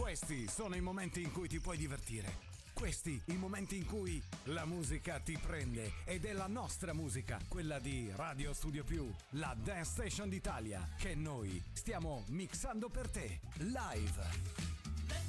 Questi sono i momenti in cui ti puoi divertire. Questi i momenti in cui la musica ti prende ed è la nostra musica, quella di Radio Studio Più, la Dance Station d'Italia, che noi stiamo mixando per te, live.